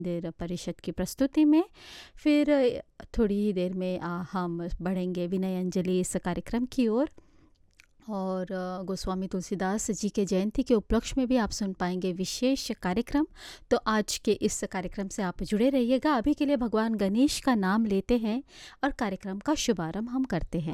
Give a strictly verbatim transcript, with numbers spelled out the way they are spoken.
देर परिषद की प्रस्तुति में। फिर अ, थोड़ी ही देर में अ, हम बढ़ेंगे विनय अंजलि इस कार्यक्रम की ओर और अ, गोस्वामी तुलसीदास जी के जयंती के उपलक्ष्य में भी आप सुन पाएंगे विशेष कार्यक्रम। तो आज के इस कार्यक्रम से आप जुड़े रहिएगा। अभी के लिए भगवान गणेश का नाम लेते हैं और कार्यक्रम का शुभारंभ हम करते हैं।